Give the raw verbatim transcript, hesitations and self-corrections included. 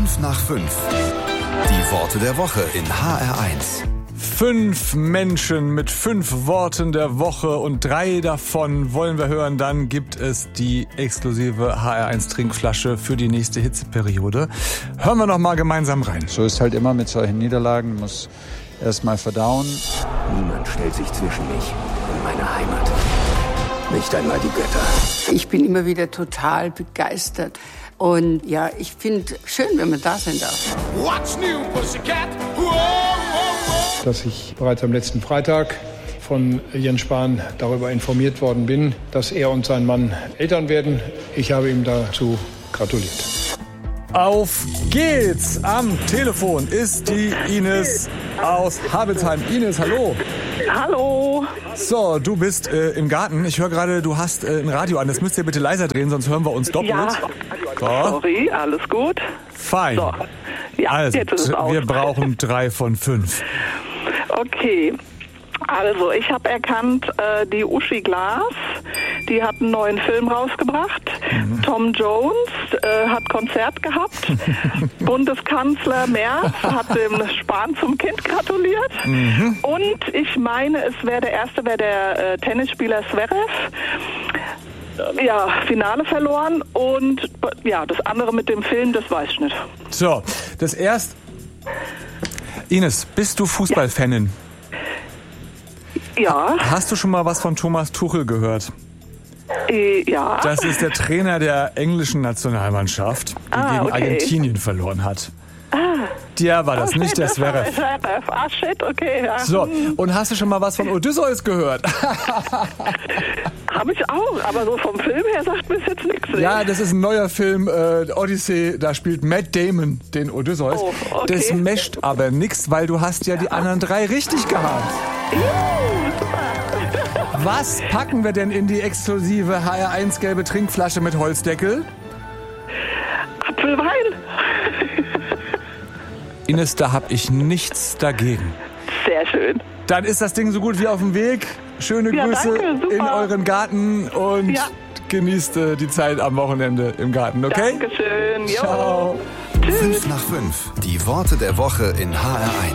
fünf nach fünf. Die Worte der Woche in H R eins. Fünf Menschen mit fünf Worten der Woche und drei davon wollen wir hören. Dann gibt es die exklusive H R eins Trinkflasche für die nächste Hitzeperiode. Hören wir noch mal gemeinsam rein. So ist halt immer mit solchen Niederlagen, muss erst mal verdauen. Niemand stellt sich zwischen mich und meine Heimat. Nicht einmal die Götter. Ich bin immer wieder total begeistert. Und ja, ich finde schön, wenn man da sein darf. What's new, Pussycat? Whoa, whoa, whoa. Dass ich bereits am letzten Freitag von Jens Spahn darüber informiert worden bin, dass er und sein Mann Eltern werden. Ich habe ihm dazu gratuliert. Auf geht's! Am Telefon ist die Ines aus Habelsheim. Ines, hallo. Hallo. So, du bist äh, im Garten. Ich höre gerade, du hast äh, ein Radio an. Das müsst ihr bitte leiser drehen, sonst hören wir uns doppelt. Ja, so. Sorry, alles gut. Fein. So. Ja, also, jetzt ist es aus. Wir brauchen drei von fünf. Okay. Also, ich habe erkannt, äh, die Uschi Glas, die hat einen neuen Film rausgebracht. Mhm. Tom Jones äh, hat Konzert gehabt. Bundeskanzler Merz hat dem Spahn zum Kind gratuliert. Mhm. Und ich meine, es wäre der erste, wäre der äh, Tennisspieler Zverev. Ja, Finale verloren. Und ja, das andere mit dem Film, das weiß ich nicht. So, das erste. Ines, bist du Fußballfanin? Ja. Hast du schon mal was von Thomas Tuchel gehört? Äh, ja. Das ist der Trainer der englischen Nationalmannschaft, die ah, gegen okay. Argentinien verloren hat. Ah. Der war das, oh, nicht shit, der das war Zverev. Zverev. Ah, shit, okay. Ja. So, und hast du schon mal was von Odysseus gehört? Habe ich auch, aber so vom Film her sagt mir jetzt nichts. Ja, das ist ein neuer Film, äh, Odyssey, da spielt Matt Damon den Odysseus. Oh, okay. Das mescht aber nix, weil du hast ja die anderen drei richtig gehabt. Was packen wir denn in die exklusive H R eins gelbe Trinkflasche mit Holzdeckel? Apfelwein. Ines, da hab ich nichts dagegen. Sehr schön. Dann ist das Ding so gut wie auf dem Weg. Schöne Ja, Grüße danke, in euren Garten und ja. genießt äh, die Zeit am Wochenende im Garten, okay? Dankeschön. Jo. Ciao. fünf nach fünf. Die Worte der Woche in H R eins.